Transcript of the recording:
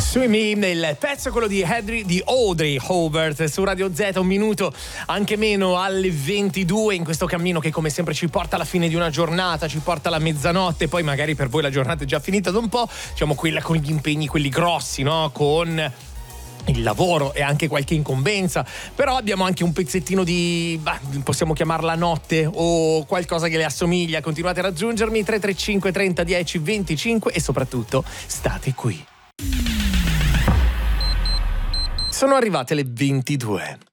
Sui Me, il pezzo quello di Audrey Hobart su Radio Z, un minuto anche meno alle 22 in questo cammino che come sempre ci porta alla fine di una giornata, ci porta alla mezzanotte, poi magari per voi la giornata è già finita da un po', diciamo quella con gli impegni, quelli grossi, no? Con il lavoro e anche qualche incombenza, però abbiamo anche un pezzettino di, possiamo chiamarla notte o qualcosa che le assomiglia. Continuate a raggiungermi 335 30 10 25 e soprattutto state qui. Sono arrivate le 22.